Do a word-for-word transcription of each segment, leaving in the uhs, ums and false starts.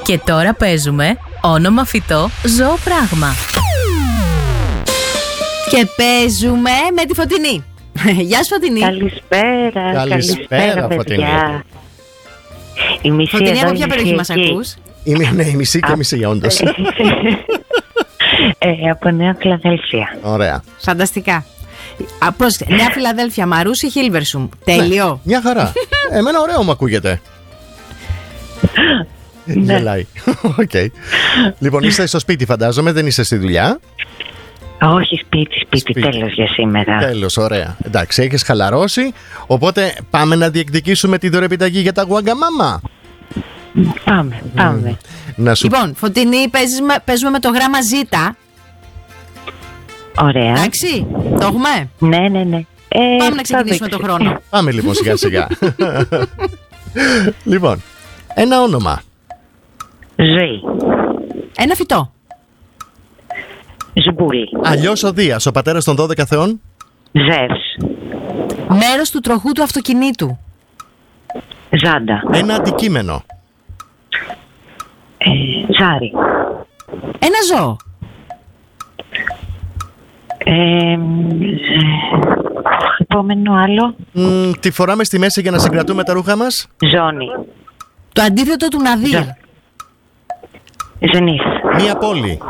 Και τώρα παίζουμε όνομα, φυτό, ζώο, πράγμα. Και παίζουμε με τη Φωτεινή. Γεια σου, Φωτεινή. Καλησπέρα. Καλησπέρα, Φωτεινή. Η μισή Φωτεινή, εδώ, από ποια η περιοχή μισή μας εκεί. ακούς? Είναι, ναι, η μισή και μισή, όντως. ε, από Νέα Φιλαδέλφια. Ωραία. Φανταστικά. Α, πρόσεχε, Νέα Φιλαδέλφια, Μαρούσι, Χίλβερσουμ. Τέλειο. Ναι, μια χαρά. Εμένα ωραίο μου ακούγεται. Γελάει. Okay. Λοιπόν, είσαι στο σπίτι, φαντάζομαι, δεν είσαι στη δουλειά. Όχι, σπίτι, σπίτι, Σπίτι. τέλος για σήμερα. Τέλος, ωραία. Εντάξει, έχεις χαλαρώσει. Οπότε πάμε να διεκδικήσουμε τη δωρεπιταγή για τα Γουαγκαμάμα. Πάμε, πάμε. Να σου... Λοιπόν, Φωτεινή, παίζεις με- παίζουμε με το γράμμα Ζ. Ωραία. Εντάξει, το έχουμε. Ναι, ναι, ναι. Ε, Πάμε να θα ξεκινήσουμε το δείξει. χρόνο. Πάμε λοιπόν σιγά σιγά. Λοιπόν, ένα όνομα. Ζωή. Ένα φυτό. Ζουμπούλι. Αλλιώς ο Δίας, ο πατέρας των δώδεκα θεών. Ζεύς. Μέρος του τροχού του αυτοκινήτου. Ζάντα. Ένα αντικείμενο. Ε, ζάρι. Ένα ζώο. Ε, ζε- επόμενο άλλο. Μ, τη φοράμε στη μέση για να συγκρατούμε τα ρούχα μας. Ζώνη. Το αντίθετο του ναδύρ. Ζα- Ζενήθ. Μία πόλη.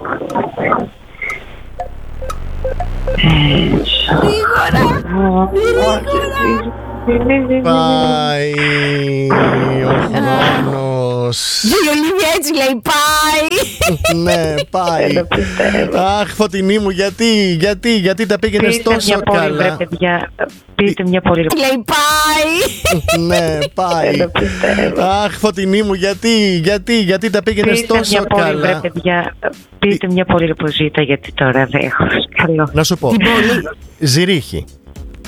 Πάει ο χρόνος. Η Ολίβια έτσι λέει, πάει. Ναι, πάει. Αχ, Φωτεινή μου, γιατί, γιατί, γιατί τα πήγαινες Πείτε τόσο μια πόλη, βρε καλά. παιδιά. Πείτε μια πόλη. Λέει, πάει. Ναι, πάει. Αχ, Φωτεινή μου, γιατί, γιατί, γιατί τα πήγαινες Πείτε τόσο μια πόλη, βρε καλά. παιδιά. Πείτε μια πόλη που ζήτα, γιατί τώρα δεν έχω. Καλό. Να σου πω. Ζηρίχη.